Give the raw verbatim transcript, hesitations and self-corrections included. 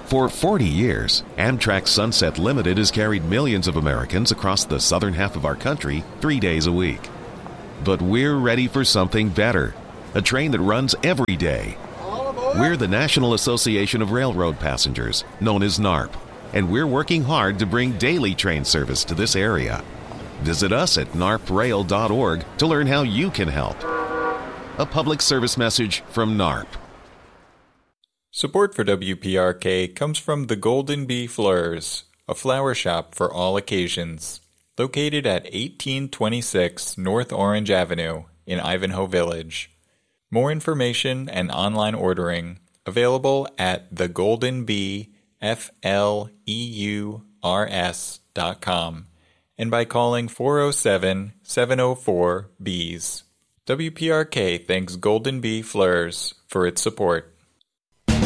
For forty years, Amtrak Sunset Limited has carried millions of Americans across the southern half of our country three days a week. But we're ready for something better, a train that runs every day. We're the National Association of Railroad Passengers, known as NARP, and we're working hard to bring daily train service to this area. Visit us at narp rail dot org to learn how you can help. A public service message from NARP. Support for W P R K comes from the Golden Bee Fleurs, a flower shop for all occasions, located at eighteen twenty-six North Orange Avenue in Ivanhoe Village. More information and online ordering available at the golden bee fleurs dot com and by calling four oh seven, seven oh four, B E E S. W P R K thanks Golden Bee Fleurs for its support.